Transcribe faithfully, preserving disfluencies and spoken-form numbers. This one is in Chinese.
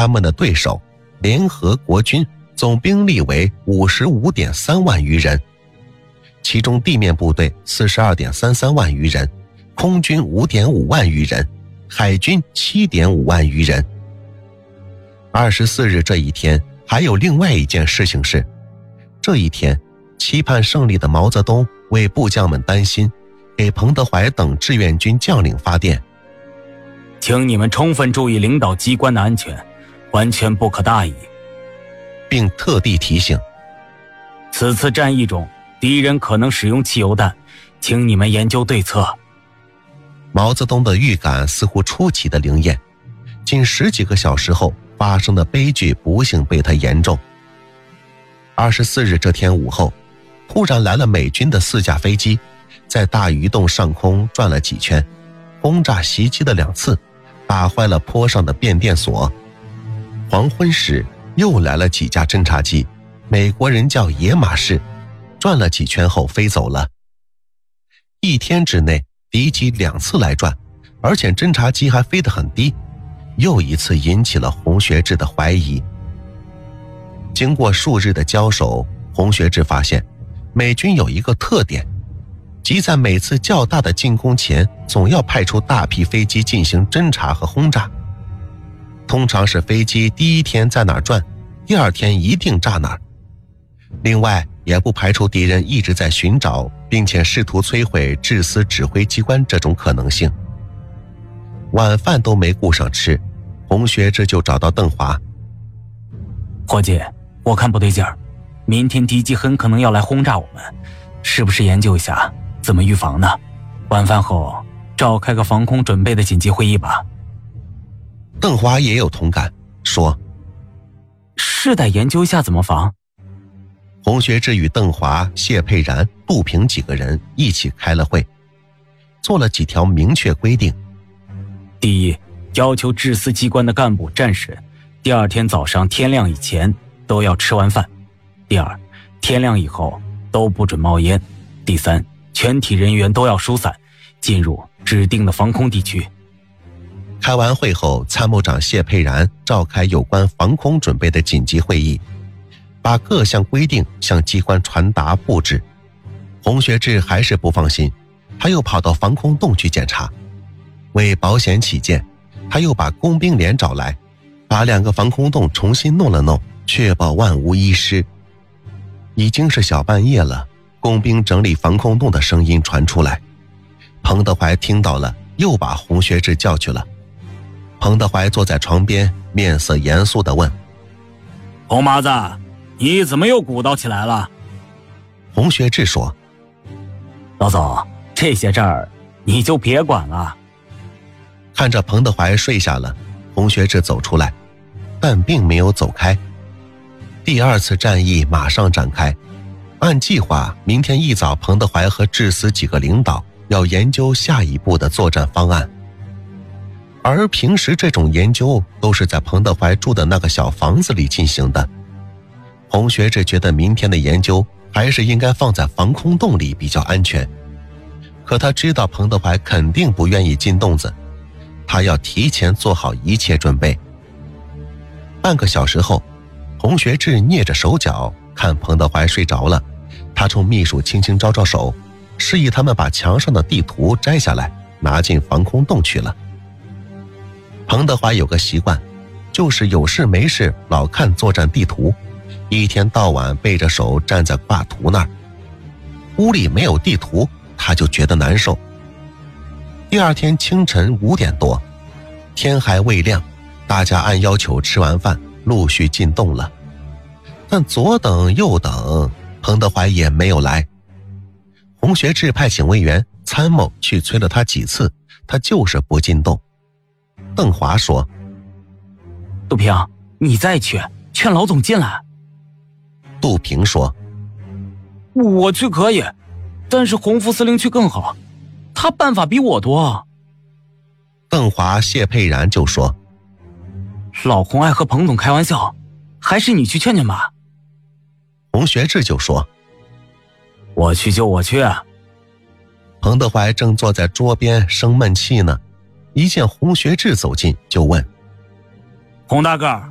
他们的对手联合国军总兵力为 五十五点三万余人，其中地面部队 四十二点三三万余人，空军 五点五万余人，海军 七点五万余人。二十四日这一天还有另外一件事情是，这一天期盼胜利的毛泽东为部将们担心，给彭德怀等志愿军将领发电， 请你们充分注意领导机关的安全，完全不可大意， 并特地提醒， 此次战役中敌人可能使用汽油弹，请你们研究对策。 毛泽东的预感似乎出奇的灵验，仅十几个小时后发生的悲剧不幸被他言中。二十四日这天午后，突然来了美军的四架飞机，在大鱼洞上空转了几圈，轰炸袭击了两次，打坏了坡上的变电所。黄昏时又来了几架侦察机，美国人叫野马式，转了几圈后飞走了。一天之内敌机两次来转，而且侦察机还飞得很低，又一次引起了洪学智的怀疑。经过数日的交手，洪学智发现美军有一个特点，即在每次较大的进攻前总要派出大批飞机进行侦察和轰炸。通常是飞机第一天在哪儿转，第二天一定炸哪儿。另外也不排除敌人一直在寻找并且试图摧毁制私指挥机关这种可能性。晚饭都没顾上吃，洪学智就找到邓华。 伙计，我看不对劲儿，明天敌机很可能要来轰炸我们，是不是研究一下怎么预防呢？晚饭后召开个防空准备的紧急会议吧。 邓华也有同感，说是得研究一下怎么防。 洪学智与邓华、谢佩然、杜平几个人一起开了会，做了几条明确规定。 第一，要求制私机关的干部战士第二天早上天亮以前都要吃完饭。第二，天亮以后都不准冒烟。第三，全体人员都要疏散，进入指定的防空地区。 开完会后，参谋长谢佩然召开有关防空准备的紧急会议，把各项规定向机关传达布置。洪学智还是不放心，他又跑到防空洞去检查。为保险起见，他又把工兵连找来，把两个防空洞重新弄了弄，确保万无一失。已经是小半夜了，工兵整理防空洞的声音传出来。彭德怀听到了，又把洪学智叫去了。彭德怀坐在床边，面色严肃地问： 红麻子，你怎么又鼓捣起来了？ 洪学智说： 老总，这些事儿你就别管了。 看着彭德怀睡下了，洪学智走出来，但并没有走开。第二次战役马上展开，按计划，明天一早彭德怀和致死几个领导要研究下一步的作战方案。而平时这种研究都是在彭德怀住的那个小房子里进行的。洪学智觉得明天的研究还是应该放在防空洞里比较安全，可他知道彭德怀肯定不愿意进洞子，他要提前做好一切准备。半个小时后，洪学智蹑着手脚，看彭德怀睡着了，他冲秘书轻轻招招手，示意他们把墙上的地图摘下来，拿进防空洞去了。彭德怀有个习惯，就是有事没事老看作战地图，一天到晚背着手站在挂图那儿。屋里没有地图，他就觉得难受。第二天清晨五点多，天还未亮，大家按要求吃完饭，陆续进洞了。但左等右等，彭德怀也没有来。洪学智派请魏源、参谋去催了他几次，他就是不进洞。邓华说： 杜平，你再去劝老总进来。 杜平说： 我去可以，但是洪副司令去更好，他办法比我多。 邓华、谢佩然就说： 老洪爱和彭总开玩笑，还是你去劝劝吧。 洪学智就说： 我去就我去啊。 彭德怀正坐在桌边生闷气呢，一见洪学智走近就问： 洪大个儿，